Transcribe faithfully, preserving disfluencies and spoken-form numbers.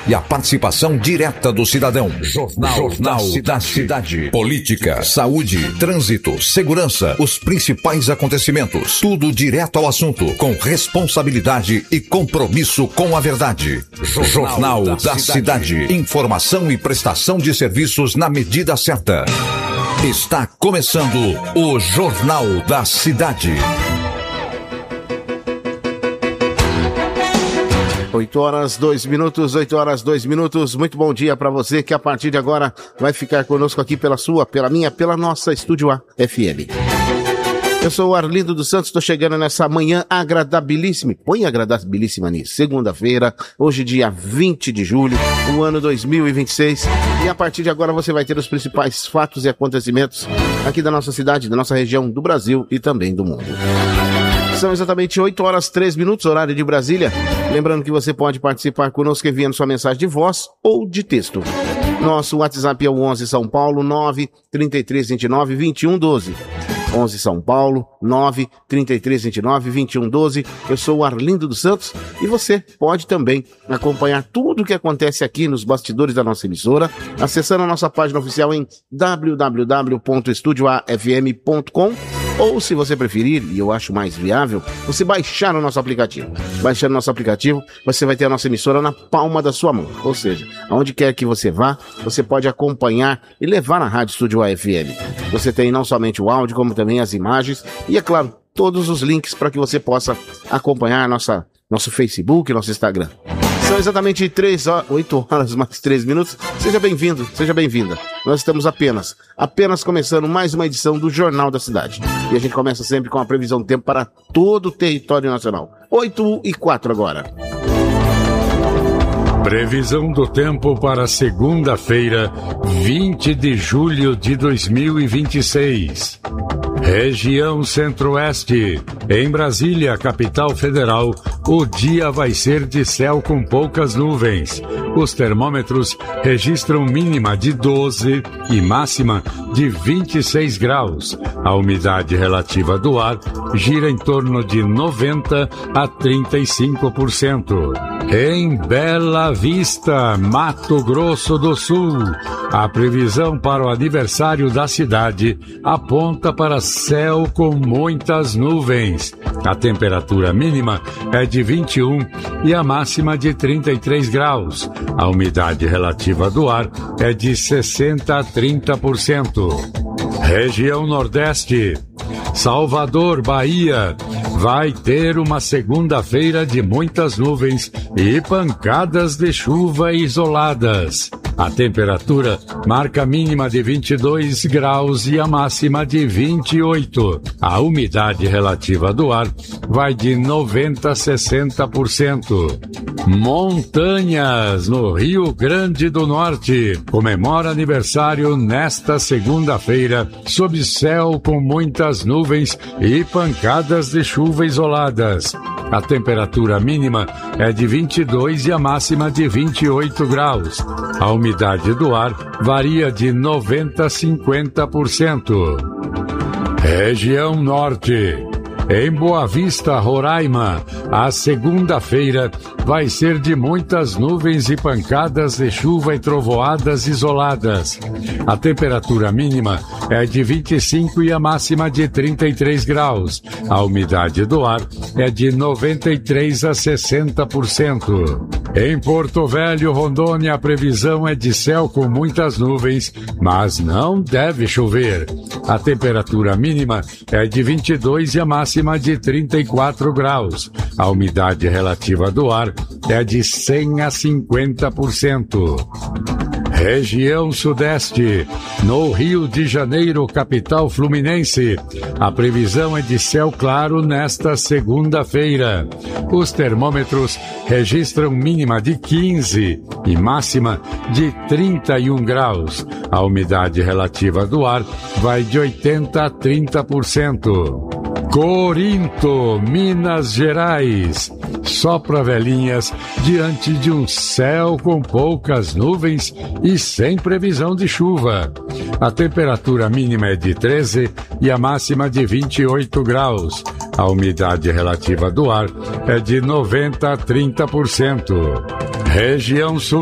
e a participação direta do cidadão. Jornal, Jornal da, Cidade. da Cidade. Política, saúde, trânsito, segurança, os principais acontecimentos. Tudo direto ao assunto, com responsabilidade e compromisso com a verdade. Jornal, Jornal da, da Cidade. Cidade. Informação e prestação de serviços na medida certa. Está começando o Jornal da Cidade. oito horas, dois minutos, oito horas, dois minutos. Muito bom dia para você que a partir de agora vai ficar conosco aqui pela sua, pela minha, pela nossa Estúdio A F M. Eu sou o Arlindo dos Santos, estou chegando nessa manhã agradabilíssima, põe agradabilíssima nisso, segunda-feira, hoje dia vinte de julho, o ano dois mil e vinte e seis, e a partir de agora você vai ter os principais fatos e acontecimentos aqui da nossa cidade, da nossa região, do Brasil e também do mundo. São exatamente oito horas, três minutos, horário de Brasília. Lembrando que você pode participar conosco enviando sua mensagem de voz ou de texto. Nosso WhatsApp é o onze São Paulo nove três três dois nove dois um um doze. onze São Paulo nove três três dois nove dois um um doze. Eu sou o Arlindo dos Santos e você pode também acompanhar tudo o que acontece aqui nos bastidores da nossa emissora, acessando a nossa página oficial em w w w ponto estúdio a f m ponto com. Ou, se você preferir, e eu acho mais viável, você baixar o nosso aplicativo. Baixando o nosso aplicativo, você vai ter a nossa emissora na palma da sua mão. Ou seja, aonde quer que você vá, você pode acompanhar e levar na Rádio Estúdio A F M. Você tem não somente o áudio, como também as imagens e, é claro, todos os links para que você possa acompanhar nossa, nosso Facebook, nosso Instagram. São exatamente três horas, oito horas mais três minutos. Seja bem-vindo, seja bem-vinda. Nós estamos apenas, apenas começando mais uma edição do Jornal da Cidade. E a gente começa sempre com a previsão do tempo para todo o território nacional. oito e quatro agora. Previsão do tempo para segunda-feira, vinte de julho de dois mil e vinte e seis. Região Centro-Oeste. Em Brasília, capital federal, o dia vai ser de céu com poucas nuvens. Os termômetros registram mínima de doze e máxima de vinte e seis graus. A umidade relativa do ar gira em torno de noventa a trinta e cinco por cento. Em Bela Vista, Mato Grosso do Sul, a previsão para o aniversário da cidade aponta para céu com muitas nuvens. A temperatura mínima é de vinte e um e a máxima de trinta e três graus. A umidade relativa do ar é de sessenta a trinta por cento. Região Nordeste. Salvador, Bahia, vai ter uma segunda-feira de muitas nuvens e pancadas de chuva isoladas. A temperatura marca a mínima de vinte e dois graus e a máxima de vinte e oito. A umidade relativa do ar vai de noventa a sessenta por cento. Montanhas, no Rio Grande do Norte, comemora aniversário nesta segunda-feira, sob céu com muitas nuvens e pancadas de chuva isoladas. A temperatura mínima é de vinte e dois e a máxima de vinte e oito graus. A umidade do ar varia de noventa a cinquenta por cento. Região Norte. Em Boa Vista, Roraima, a segunda-feira vai ser de muitas nuvens e pancadas de chuva e trovoadas isoladas. A temperatura mínima é de vinte e cinco e a máxima de trinta e três graus. A umidade do ar é de noventa e três a sessenta por cento. Em Porto Velho, Rondônia, a previsão é de céu com muitas nuvens, mas não deve chover. A temperatura mínima é de vinte e dois e a máxima de trinta e quatro graus. A umidade relativa do ar é de cem a cinquenta por cento. Região Sudeste. No Rio de Janeiro, capital fluminense, a previsão é de céu claro nesta segunda-feira. Os termômetros registram mínima de quinze e máxima de trinta e um graus. A umidade relativa do ar vai de oitenta a trinta por cento. Corinto, Minas Gerais. Sopra velhinhas diante de um céu com poucas nuvens e sem previsão de chuva. A temperatura mínima é de treze e a máxima de vinte e oito graus. A umidade relativa do ar é de noventa a trinta por cento. Região Sul.